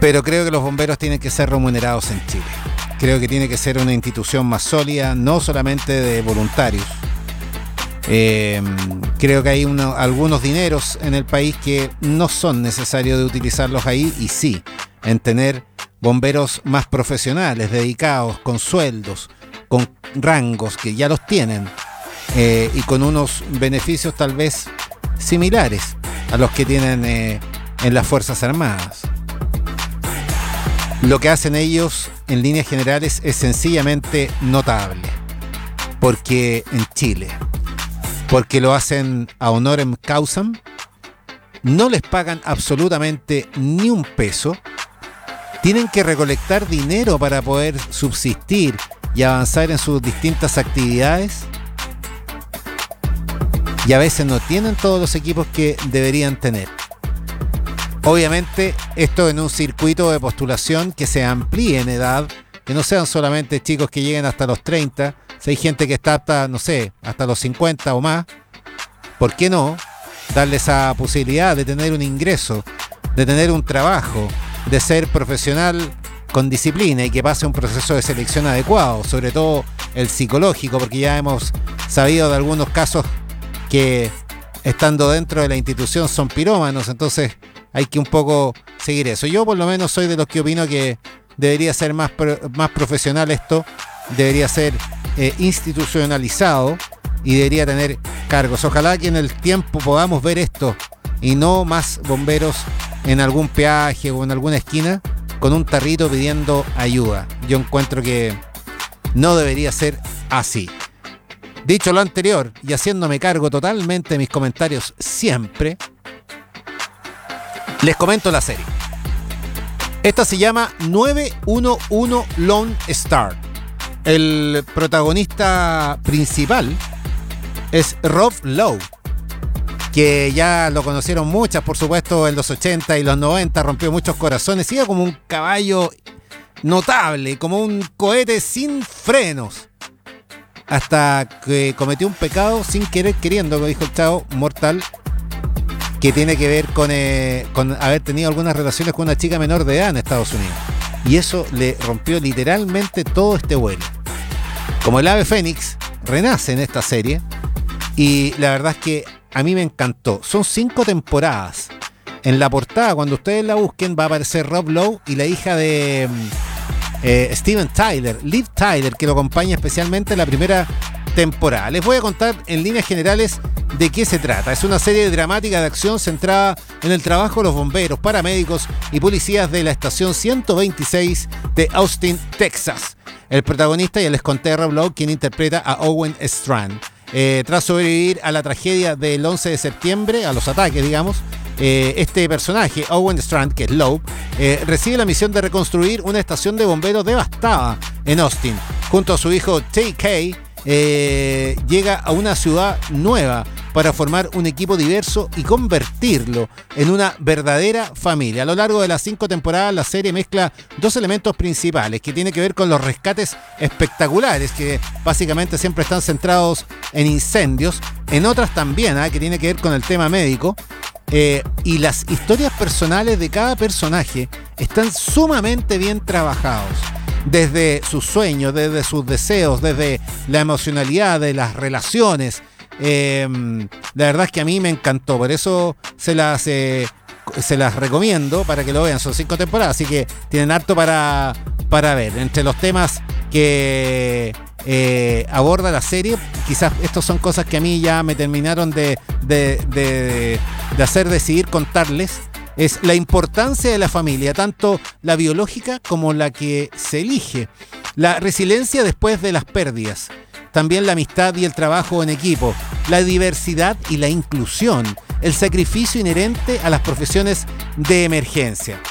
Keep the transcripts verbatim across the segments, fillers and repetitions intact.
Pero creo que los bomberos tienen que ser remunerados en Chile. Creo que tiene que ser una institución más sólida, no solamente de voluntarios. Eh, creo que hay uno, algunos dineros en el país que no son necesarios de utilizarlos ahí, y sí, en tener bomberos más profesionales, dedicados, con sueldos, con rangos que ya los tienen, eh, y con unos beneficios tal vez similares a los que tienen eh, en las Fuerzas Armadas. Lo que hacen ellos en líneas generales es sencillamente notable, porque en Chile, porque lo hacen a honorem causam, no les pagan absolutamente ni un peso, tienen que recolectar dinero para poder subsistir y avanzar en sus distintas actividades, y a veces no tienen todos los equipos que deberían tener. Obviamente esto en un circuito de postulación que se amplíe en edad, que no sean solamente chicos que lleguen hasta los treinta, si hay gente que está hasta, no sé, hasta los cincuenta o más, ¿por qué no darle esa posibilidad de tener un ingreso, de tener un trabajo, de ser profesional con disciplina y que pase un proceso de selección adecuado, sobre todo el psicológico, porque ya hemos sabido de algunos casos que estando dentro de la institución son pirómanos, entonces hay que un poco seguir eso. Yo por lo menos soy de los que opino que debería ser más, más profesional esto, debería ser eh, institucionalizado y debería tener cargos. Ojalá que en el tiempo podamos ver esto y no más bomberos en algún peaje o en alguna esquina con un tarrito pidiendo ayuda. Yo encuentro que no debería ser así. Dicho lo anterior y haciéndome cargo totalmente de mis comentarios siempre, les comento la serie. Esta se llama nueve uno uno Lone Star. El protagonista principal es Rob Lowe, que ya lo conocieron muchas, por supuesto, en los ochenta y los noventa, rompió muchos corazones, iba como un caballo notable, como un cohete sin frenos, hasta que cometió un pecado sin querer queriendo, como dijo el chavo, mortal, que tiene que ver con, eh, con haber tenido algunas relaciones con una chica menor de edad en Estados Unidos. Y eso le rompió literalmente todo este vuelo. Como el ave fénix, renace en esta serie, y la verdad es que a mí me encantó. Son cinco temporadas. En la portada, cuando ustedes la busquen, va a aparecer Rob Lowe y la hija de eh, Steven Tyler, Liv Tyler, que lo acompaña especialmente en la primera temporada. Les voy a contar en líneas generales de qué se trata. Es una serie dramática de acción centrada en el trabajo de los bomberos, paramédicos y policías de la estación ciento veintiséis de Austin, Texas. El protagonista, ya les conté, Rob Lowe, quien interpreta a Owen Strand. Eh, tras sobrevivir a la tragedia del once de septiembre, a los ataques, digamos, eh, este personaje, Owen Strand, que es Lowe, eh, recibe la misión de reconstruir una estación de bomberos devastada en Austin. Junto a su hijo T K, eh, llega a una ciudad nueva para formar un equipo diverso y convertirlo en una verdadera familia. A lo largo de las cinco temporadas, la serie mezcla dos elementos principales que tienen que ver con los rescates espectaculares, que básicamente siempre están centrados en incendios, en otras también, ¿eh? que tiene que ver con el tema médico, eh, y las historias personales de cada personaje están sumamente bien trabajados. Desde sus sueños, desde sus deseos, desde la emocionalidad de las relaciones. Eh, la verdad es que a mí me encantó, por eso se las eh, se las recomiendo para que lo vean. Son cinco temporadas, así que tienen harto para, para ver. Entre los temas que eh, aborda la serie, quizás estos son cosas que a mí ya me terminaron de, de, de, de hacer decidir contarles. Es la importancia de la familia, tanto la biológica como la que se elige. La resiliencia después de las pérdidas. También la amistad y el trabajo en equipo. La diversidad y la inclusión. El sacrificio inherente a las profesiones de emergencia.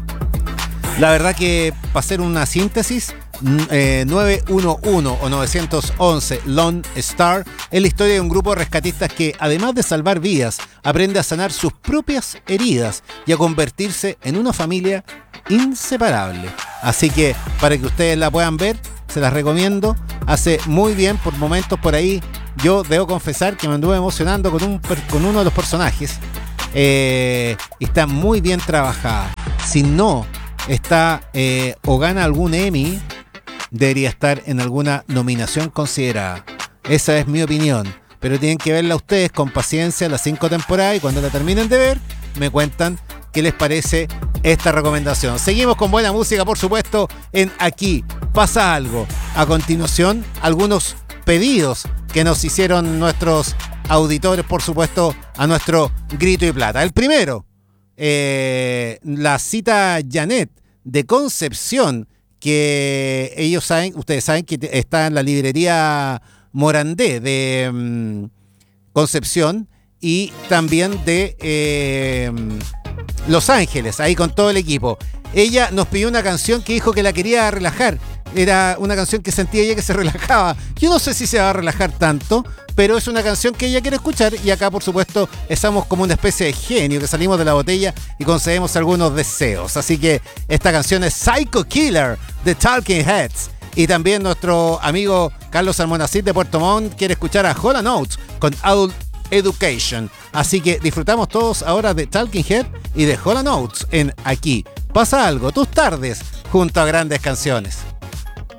La verdad que, para hacer una síntesis, eh, nueve uno uno o novecientos once Lone Star es la historia de un grupo de rescatistas que, además de salvar vidas, aprende a sanar sus propias heridas y a convertirse en una familia inseparable. Así que, para que ustedes la puedan ver, se las recomiendo. Hace muy bien por momentos por ahí. Yo debo confesar que me anduve emocionando con, un, con uno de los personajes. Eh, está muy bien trabajada. Si no está eh, o gana algún Emmy, debería estar en alguna nominación considerada. Esa es mi opinión. Pero tienen que verla ustedes con paciencia las cinco temporadas y cuando la terminen de ver, me cuentan qué les parece esta recomendación. Seguimos con buena música, por supuesto, en Aquí Pasa Algo. A continuación, algunos pedidos que nos hicieron nuestros auditores, por supuesto, a nuestro Grito y Plata. El primero, eh, la cita Janet de Concepción, que ellos saben, ustedes saben que está en la librería Morandé de um, Concepción y también de eh, Los Ángeles, ahí con todo el equipo. Ella nos pidió una canción que dijo que la quería relajar. Era una canción que sentía ella que se relajaba. Yo no sé si se va a relajar tanto, pero es una canción que ella quiere escuchar y acá, por supuesto, estamos como una especie de genio que salimos de la botella y concedemos algunos deseos. Así que esta canción es Psycho Killer de Talking Heads. Y también nuestro amigo Carlos Almonacid de Puerto Montt quiere escuchar a Hall and Oates con Adult Education. Así que disfrutamos todos ahora de Talking Head y de Hall and Oates en Aquí Pasa Algo, tus tardes junto a grandes canciones.